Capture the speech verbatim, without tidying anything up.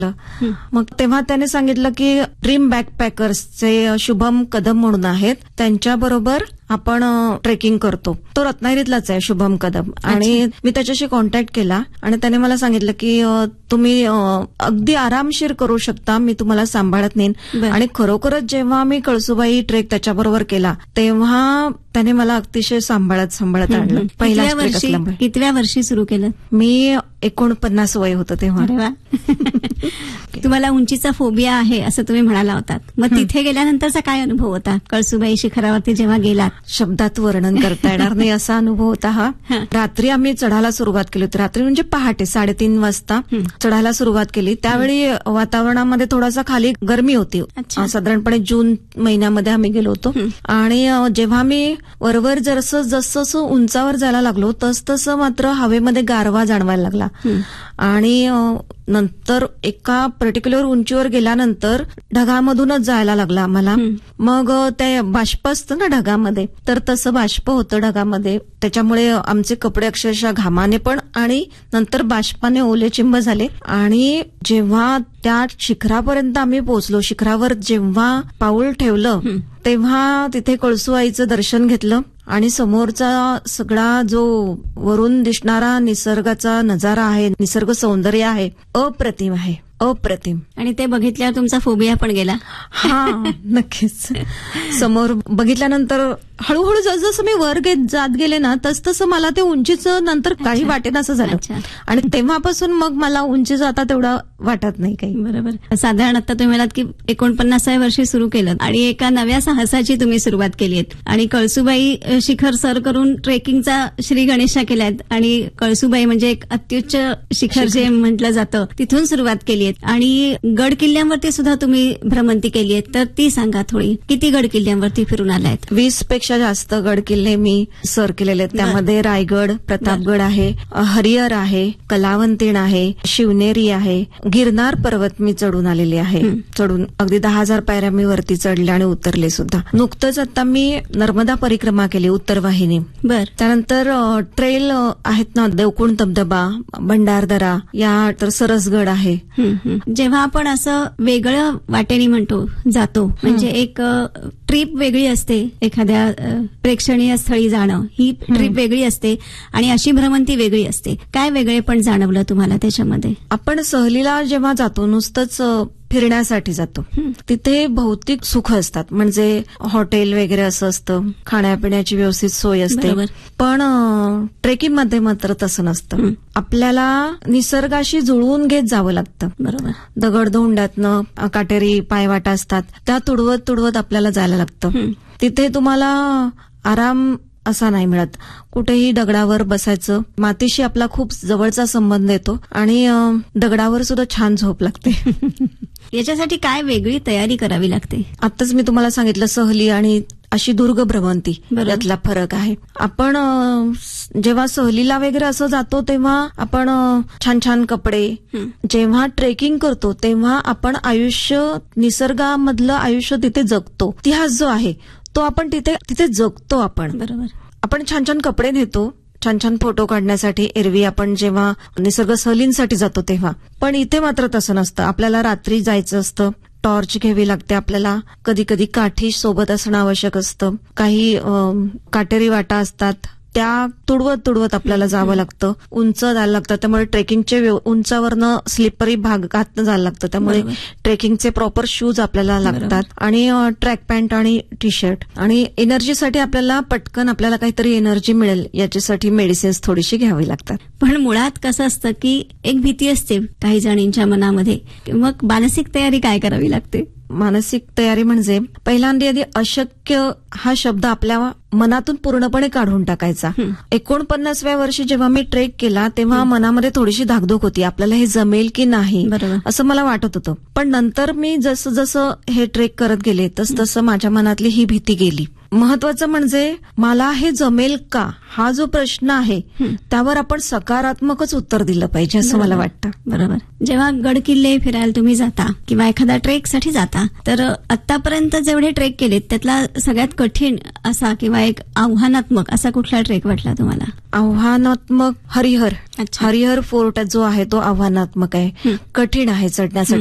मग तेव्हा त्याने सांगितलं की ड्रीम बॅकपॅकर्सचे शुभम कदम म्हणून आहेत, त्यांच्याबरोबर आपण ट्रेकिंग करतो. तो रत्नागिरीतलाच आहे शुभम कदम. आणि मी त्याच्याशी कॉन्टॅक्ट केला आणि त्याने मला सांगितलं की तुम्ही अगदी आरामशीर करू शकता, मी तुम्हाला सांभाळत नेईन. आणि खरोखरच जेव्हा मी कळसुबाई ट्रेक त्याच्याबरोबर केला तेव्हा त्याने मला अतिशय सांभाळत सांभाळत आणलं. पहिल्या वर्षी कितव्या वर्षी सुरू केलं? मी एकोणपन्नास वय होतं तेव्हा. तुम्हाला उंचीचा फोबिया आहे असं तुम्ही म्हणाला होतात, मग तिथे गेल्यानंतरचा काय अनुभव होता? कळसुबाई शिखरावरती जेव्हा गेलात, शब्दात वर्णन करता येणार नाही असा अनुभव होता हा. रात्री आम्ही चढायला सुरुवात केली होती. रात्री म्हणजे पहाटे साडेतीन वाजता चढायला सुरुवात केली. त्यावेळी वातावरणामध्ये थोडासा खाली गरमी होती. साधारणपणे जून महिन्यामध्ये आम्ही गेलो होतो. आणि जेव्हा मी वरवर जसं जसं उंचावर जायला लागलो तस तसं मात्र हवेमध्ये गारवा जाणवायला लागला. आणि नंतर एका पर्टिक्युलर उंचीवर गेल्यानंतर ढगामधूनच जायला लागला आम्हाला. मग ते बाष्प असतं ना ढगामध्ये, तर तसं बाष्प होतं ढगामध्ये. त्याच्यामुळे आमचे कपडे अक्षरशः घामाने पण आणि नंतर बाष्पाने ओलेचिंब झाले. आणि जेव्हा त्या शिखरापर्यंत आम्ही पोहोचलो, शिखरावर जेव्हा पाऊल ठेवलं तेव्हा तिथे कळसुबाईचं दर्शन घेतलं आणि समोरचा सगळा जो वरून दिसणारा निसर्गाचा नजारा आहे, निसर्ग सौंदर्य आहे, अप्रतिम आहे, अप्रतिम. आणि ते बघितल्यावर तुमचा फोबिया पण गेला? हा, नक्कीच. समोर बघितल्यानंतर हळूहळू जसजसं मी वर घेत जात गेले ना तस तसं मला ते उंचीचं नंतर काही वाटेन असं झालं. आणि तेव्हापासून मग मला उंचीचं आता तेवढं वाटत नाही काही. बरोबर. साधारण आता तुम्ही म्हणालात की एकोणपन्नासाव्या वर्षी सुरू केलं आणि एका नव्या साहसाची तुम्ही सुरुवात केली आहे. आणि कळसुबाई शिखर सर करून ट्रेकिंगचा श्री गणेशा केल्यात. आणि कळसुबाई म्हणजे एक अत्युच्च शिखर जे म्हटलं जातं तिथून सुरुवात केली आहे. आणि गड किल्ल्यांवरती सुद्धा तुम्ही भ्रमंती केली आहे, तर ती सांगा थोडी. किती गड किल्ल्यांवरती फिरून आलायत? वीस पेक्षा जास्त गड किल्ले मी सर केलेले आहेत. त्यामध्ये रायगड, प्रतापगड आहे, हरिहर आहे, कलावंतीण आहे, शिवनेरी आहे, गिरनार पर्वत मी चढून आलेली आहे. चढून अगदी दहा हजार पायऱ्या मी वरती चढले आणि उतरले सुद्धा. नुकतंच आता मी नर्मदा परिक्रमा केली उत्तर वाहिनी. बर. त्यानंतर ट्रेल आहेत ना, देवकुंड धबधबा, भंडारदरा, या तर सरसगड आहे. जेव्हा आपण असं वेगळं वाटेनी म्हणतो जातो, म्हणजे एक ट्रीप वेगळी असते, एखाद्या प्रेक्षणीय स्थळी जाणं ही ट्रीप वेगळी असते आणि अशी भ्रमंती वेगळी असते. काय वेगळे पण जाणवलं तुम्हाला त्याच्यामध्ये? आपण सहलीला जेव्हा जातो नुसतंच फिरण्यासाठी जातो, तिथे भौतिक सुख असतात, म्हणजे हॉटेल वगैरे असं असतं, खाण्यापिण्याची व्यवस्थित सोय असते. पण ट्रेकिंग मध्ये मात्र तसं नसतं. आपल्याला निसर्गाशी जुळवून घेत जावं लागतं. बरोबर. दगडधोंड्यातनं काटेरी पायवाटा असतात, त्या तुडवत तुडवत आपल्याला जायला लागतं. तिथे तुम्हाला आराम असा नाही मिळत. कुठेही दगडावर बसायचं, मातीशी आपला खूप जवळचा संबंध येतो आणि दगडावर सुद्धा छान झोप लागते. याच्यासाठी काय वेगळी तयारी करावी लागते? आताच मी तुम्हाला सांगितलं सहली आणि अशी दुर्ग भ्रमंती यातला फरक आहे. आपण जेव्हा सहलीला वगैरे असं जातो तेव्हा आपण छान छान कपडे, जेव्हा ट्रेकिंग करतो तेव्हा आपण आयुष्य, निसर्गामधलं आयुष्य तिथे जगतो. इतिहास जो आहे तो आपण तिथे तिथे जगतो आपण. बरोबर. आपण छान छान कपडे नेतो, छान छान फोटो काढण्यासाठी, एरवी आपण जेव्हा निसर्ग सहलींसाठी जातो तेव्हा. पण इथे मात्र तसं नसतं. आपल्याला रात्री जायचं असतं, टॉर्च घ्यावी लागते आपल्याला, कधी कधी काठी सोबत असणं आवश्यक असतं, काही काटेरी वाटा असतात त्या तुडवत तुडवत आपल्याला जावं लागतं, उंच जायला लागतं. त्यामुळे ट्रेकिंगचे उंचावरनं स्लिपरी भागात जायला लागतं. त्यामुळे ट्रेकिंगचे प्रॉपर शूज आपल्याला लागतात आणि ट्रॅक पॅन्ट आणि टी शर्ट. आणि एनर्जीसाठी आपल्याला पटकन आपल्याला काहीतरी एनर्जी मिळेल याच्यासाठी मेडिसिन्स थोडीशी घ्यावी लागतात. पण मुळात कसं असतं की एक भीती असते काही जणींच्या मनामध्ये, मग मानसिक तयारी काय करावी लागते? मानसिक तयारी म्हणजे पहिल्यांदा आधी अशक्य हा शब्द आपल्या मनातून पूर्णपणे काढून टाकायचा. एकोणपन्नासव्या वर्षी जेव्हा मी ट्रेक केला तेव्हा मनामध्ये थोडीशी धाकधूक होती, आपल्याला हे जमेल की नाही असं मला वाटत होतं. पण नंतर मी जसं जसं हे ट्रेक करत गेले तस तसं माझ्या मनातली ही भीती गेली. महत्वाचं म्हणजे मला हे जमेल का, हा जो प्रश्न आहे त्यावर आपण सकारात्मकच उत्तर दिलं पाहिजे असं मला वाटतं. बरोबर. जेव्हा गड किल्ले फिरायला तुम्ही जाता किंवा एखाद्या ट्रेकसाठी जाता, तर आतापर्यंत जेवढे ट्रेक केलेत त्यातला सगळ्यात कठीण असा किंवा एक आव्हानात्मक असा कुठला ट्रेक वाटला तुम्हाला? आव्हानात्मक हरिहर. अच्छा. हरिहर फोर्ट जो आहे तो आव्हानात्मक आहे, कठीण आहे चढण्यासाठी.